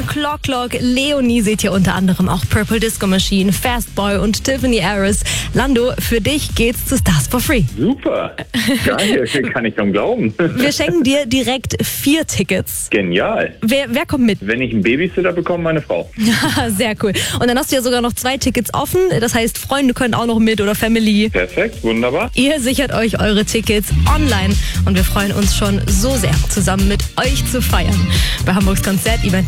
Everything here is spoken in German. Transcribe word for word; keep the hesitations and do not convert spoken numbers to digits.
Clock Clock, Leonie seht ihr unter anderem auch Purple Disco Machine, Fastboy und Tiffany Harris. Lando, für dich geht's zu Stars for Free. Super, geil, kann ich kaum glauben. Wir schenken dir direkt vier Tickets. Genial. Wer, wer kommt mit? Wenn ich einen Babysitter bekomme, meine Frau. Sehr cool. Und dann hast du ja sogar noch zwei Tickets offen. Das heißt, Freunde können auch noch mit oder Family. Perfekt, wunderbar. Ihr sichert euch eure Tickets online und wir freuen uns schon so sehr, zusammen mit euch zu feiern. Bei Hamburgs Konzert-Event